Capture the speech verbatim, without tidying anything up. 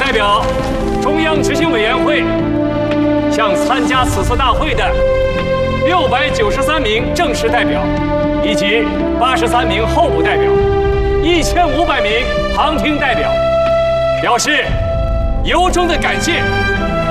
代表中央执行委员会向参加此次大会的六百九十三名正式代表，以及八十三名候补代表，一千五百名旁听代表，表示由衷的感谢。